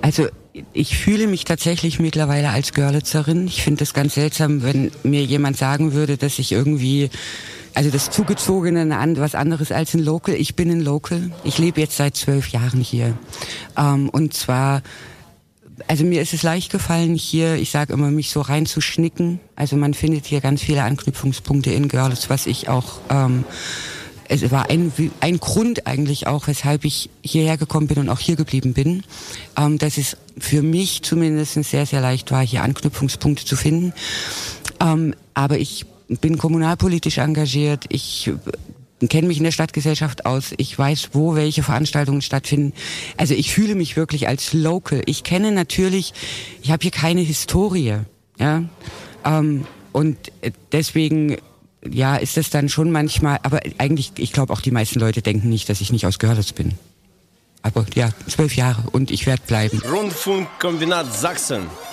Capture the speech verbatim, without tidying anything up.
Also ich fühle mich tatsächlich mittlerweile als Görlitzerin. Ich finde es ganz seltsam, wenn mir jemand sagen würde, dass ich irgendwie, also das Zugezogene was anderes als ein Local. Ich bin ein Local. Ich lebe jetzt seit zwölf Jahren hier. Ähm, und zwar, also mir ist es leicht gefallen, hier, ich sage immer, mich so reinzuschnicken. Also man findet hier ganz viele Anknüpfungspunkte in Görlitz, was ich auch... Ähm, Es war ein, ein Grund eigentlich auch, weshalb ich hierher gekommen bin und auch hier geblieben bin, ähm, dass es für mich zumindest sehr, sehr leicht war, hier Anknüpfungspunkte zu finden. Ähm, aber ich bin kommunalpolitisch engagiert, ich kenne mich in der Stadtgesellschaft aus, ich weiß, wo welche Veranstaltungen stattfinden. Also ich fühle mich wirklich als Local. Ich kenne natürlich, ich habe hier keine Historie, ja, ähm, und deswegen... Ja, ist das dann schon manchmal, aber eigentlich, ich glaube auch die meisten Leute denken nicht, dass ich nicht aus Görlitz bin. Aber ja, zwölf Jahre und ich werde bleiben. Rundfunkkombinat Sachsen.